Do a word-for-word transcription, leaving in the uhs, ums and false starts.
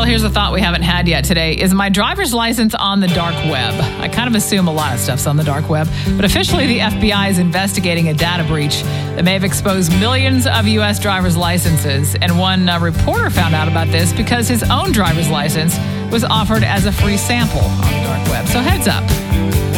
here's a thought we haven't had yet today. Is my driver's license on the dark web? I kind of assume a lot of stuff's on the dark web, but officially the F B I is investigating a data breach that may have exposed millions of U S driver's licenses. And one uh, reporter found out about this because his own driver's license was offered as a free sample on the dark web. So heads up.